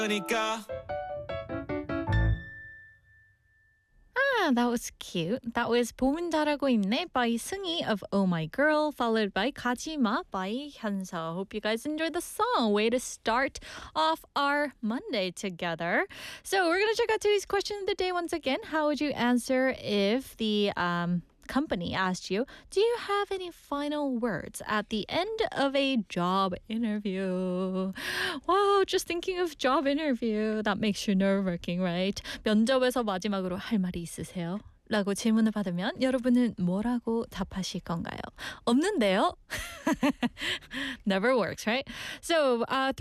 그러니까 That was cute. That was 봄은 잘하고 있네 by 승희 of Oh My Girl, followed by 가지마 by 현서. Hope you guys enjoyed the song. Way to start off our Monday together. So we're going to check out today's question of the day once again. How would you answer if the company asked you, do you have any final words at the end of a job interview? Wow, just thinking of job interview. That makes you nerve-wracking, right? 면접에서 마지막으로 할 말이 있으세요? 라고 질문을 받으면 여러분은 뭐라고 답하실 건가요? 없는데요? Never works, right? So,